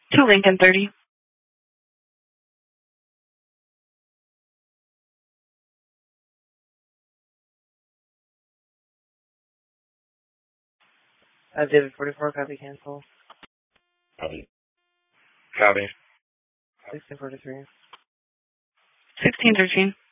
To Lincoln 30. David 44, copy cancel. Copy. 1643. 1613.